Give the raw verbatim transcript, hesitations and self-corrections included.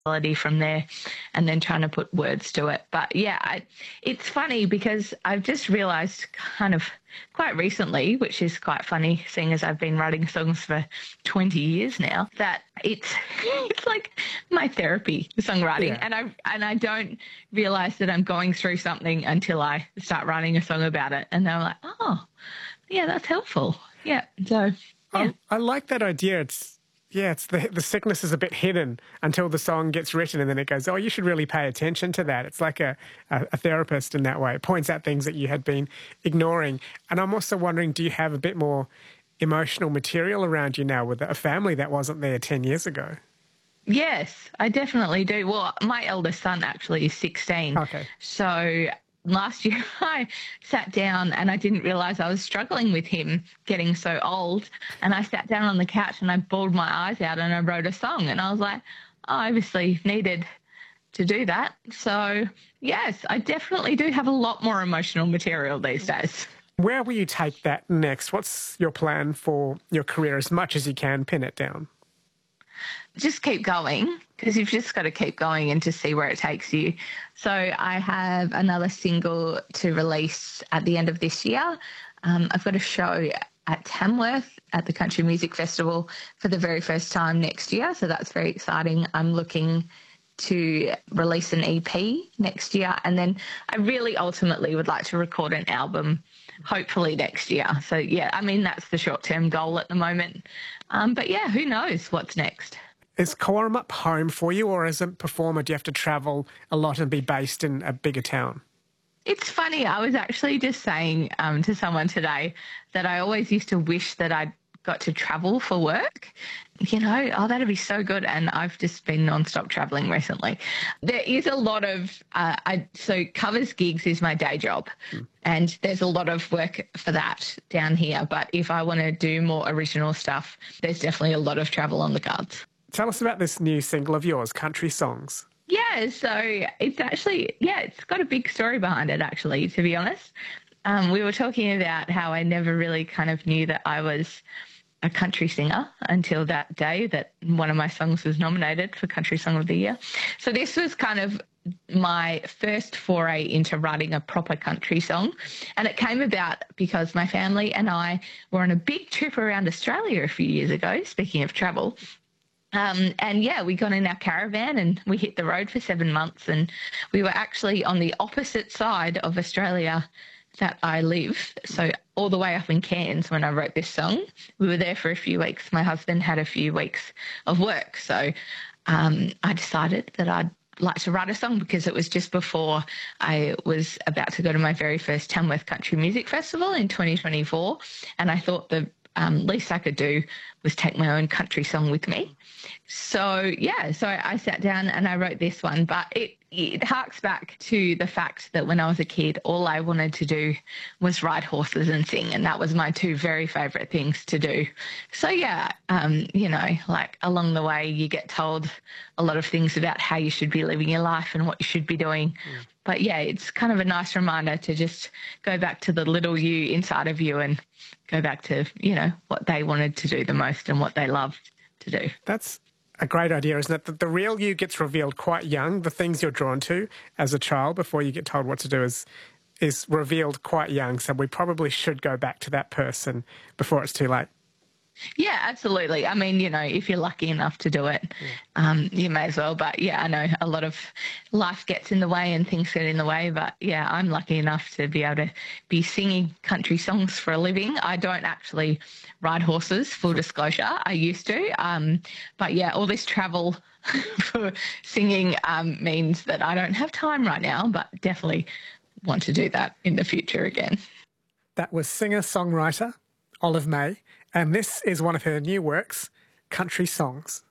melody from there and then trying to put words to it. But yeah, I, it's funny because I've just realised kind of quite recently, which is quite funny seeing as I've been writing songs for twenty years now, that it's it's like my therapy, songwriting. Yeah. And I and I don't realise that I'm going through something until I start writing a song about it. And then I'm like, oh, yeah, that's helpful. Yeah. So yeah. I, I like that idea. It's Yeah, it's the the sickness is a bit hidden until the song gets written, and then it goes, oh, you should really pay attention to that. It's like a, a, a therapist in that way. It points out things that you had been ignoring. And I'm also wondering, do you have a bit more emotional material around you now with a family that wasn't there ten years ago? Yes, I definitely do. Well, my eldest son actually is sixteen. Okay. So last year I sat down and I didn't realise I was struggling with him getting so old. And I sat down on the couch and I bawled my eyes out and I wrote a song. And I was like, oh, I obviously needed to do that. So, yes, I definitely do have a lot more emotional material these days. Where will you take that next? What's your plan for your career as much as you can pin it down? Just keep going, because you've just got to keep going and to see where it takes you. So I have another single to release at the end of this year. Um, I've got a show at Tamworth at the Country Music Festival for the very first time next year, so that's very exciting. I'm looking to release an E P next year, and then I really ultimately would like to record an album hopefully next year. So, yeah, I mean, that's the short-term goal at the moment. Um, but, yeah, who knows what's next? Is Cowarup home for you, or as a performer do you have to travel a lot and be based in a bigger town? It's funny. I was actually just saying um, to someone today that I always used to wish that I'd got to travel for work. You know, oh, that'd be so good. And I've just been nonstop traveling recently. There is a lot of, uh, I, so covers gigs is my day job. Mm. And there's a lot of work for that down here. But if I want to do more original stuff, there's definitely a lot of travel on the cards. Tell us about this new single of yours, Country Songs. Yeah, so it's actually, yeah, it's got a big story behind it, actually, to be honest. Um, we were talking about how I never really kind of knew that I was a country singer until that day that one of my songs was nominated for Country Song of the Year. So this was kind of my first foray into writing a proper country song. And it came about because my family and I were on a big trip around Australia a few years ago, speaking of travel. Um, and, yeah, we got in our caravan and we hit the road for seven months and we were actually on the opposite side of Australia that I live, so all the way up in Cairns when I wrote this song. We were there for a few weeks. My husband had a few weeks of work, so um, I decided that I'd like to write a song because it was just before I was about to go to my very first Tamworth Country Music Festival in twenty twenty-four, and I thought the um, least I could do was take my own country song with me. So, yeah, so I sat down and I wrote this one, but it, it harks back to the fact that when I was a kid, all I wanted to do was ride horses and sing, and that was my two very favourite things to do. So, yeah, um, you know, like along the way you get told a lot of things about how you should be living your life and what you should be doing. Mm. But, yeah, it's kind of a nice reminder to just go back to the little you inside of you and go back to, you know, what they wanted to do the most and what they loved to do. That's a great idea, isn't it? That the real you gets revealed quite young. The things you're drawn to as a child before you get told what to do is is revealed quite young. So we probably should go back to that person before it's too late. Yeah, absolutely. I mean, you know, if you're lucky enough to do it, yeah. um, you may as well. But, yeah, I know a lot of life gets in the way and things get in the way. But, yeah, I'm lucky enough to be able to be singing country songs for a living. I don't actually ride horses, full disclosure. I used to. Um, but, yeah, all this travel for singing um, means that I don't have time right now, but definitely want to do that in the future again. That was singer-songwriter Olive May, and this is one of her new works, Country Songs.